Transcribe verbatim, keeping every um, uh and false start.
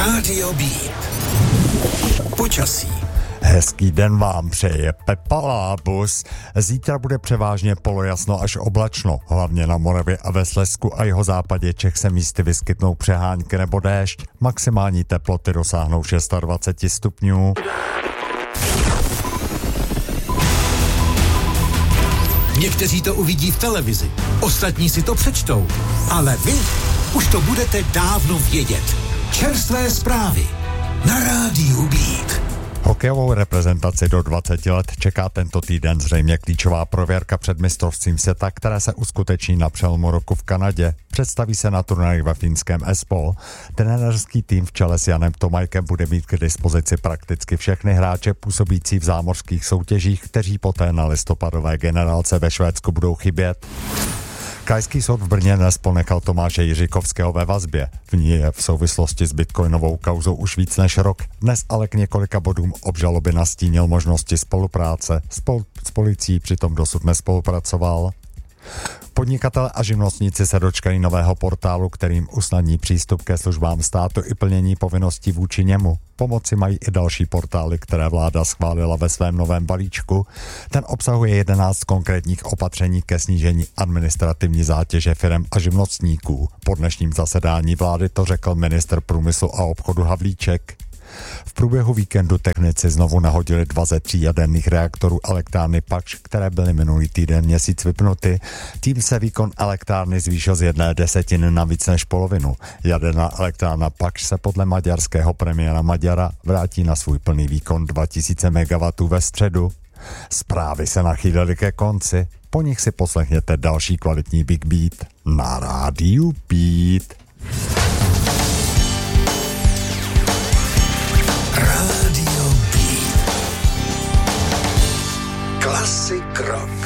Rádio Beat. Počasí. Hezký den vám přeje Pepa Lábus. Zítra bude převážně polojasno až oblačno, hlavně na Moravě a ve Slezsku a jeho západě Čech se místy vyskytnou přehánky nebo déšť. Maximální teploty dosáhnou dvacet šest stupňů. Někteří to uvidí v televizi, ostatní si to přečtou, ale vy už to budete dávno vědět. Čerstvé zprávy na Rádiu Beat. Hokejovou reprezentaci do dvaceti let čeká tento týden zřejmě klíčová prověrka před mistrovstvím světa, které se uskuteční na přelomu roku v Kanadě. Představí se na turnaji ve finském Espoo. Trenérský tým v čele s Janem Tomajkem bude mít k dispozici prakticky všechny hráče působící v zámořských soutěžích, kteří poté na listopadové generálce ve Švédsku budou chybět. Krajský soud v Brně dnes ponechal Tomáše Jiříkovského ve vazbě. V ní je v souvislosti s bitcoinovou kauzou už víc než rok. Dnes ale k několika bodům obžaloby nastínil možnosti spolupráce. Spol- s policií přitom dosud nespolupracoval. Podnikatelé a živnostníci se dočkají nového portálu, kterým usnadní přístup ke službám státu i plnění povinností vůči němu. Pomoci mají i další portály, které vláda schválila ve svém novém balíčku. Ten obsahuje jedenáct konkrétních opatření ke snížení administrativní zátěže firem a živnostníků. Po dnešním zasedání vlády to řekl ministr průmyslu a obchodu Havlíček. V průběhu víkendu technici znovu nahodili dva ze tří jaderných reaktorů elektrárny Pakš, které byly minulý týden měsíc vypnuty. Tím se výkon elektrárny zvýšil z jedné desetiny na víc než polovinu. Jaderná elektrárna Pakš se podle maďarského premiéra Maďara vrátí na svůj plný výkon dva tisíce megawattů ve středu. Zprávy se nachýlily ke konci, po nich si poslechněte další kvalitní Big Beat na Rádiu Beat. Rádio Beat. Klasik rock.